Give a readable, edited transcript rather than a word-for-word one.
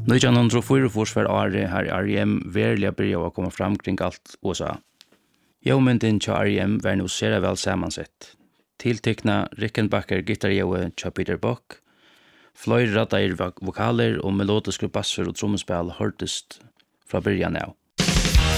1944 var året her R.E.M. verlig började att komma fram kring allt USA. Jøvmynden til R.E.M. var nå sera vel samansett. Tiltekna Rickenbacker gitarrjøve til Peter Buck, fløyre raddeir vokaler og melodiske basser og trommespel hørtest fra början av.